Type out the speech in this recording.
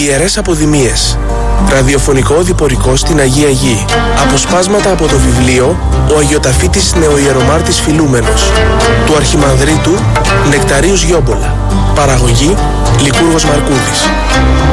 Ιερές Αποδημίες. Ραδιοφωνικό διπορικό στην Αγία Γη. Αποσπάσματα από το βιβλίο «Ο Αγιοταφήτης Νεοϊερομάρτης Φιλούμενος» του Αρχιμανδρίτου Νεκταρίου Γιόμπολα. Παραγωγή Λικούργος Μαρκούδης.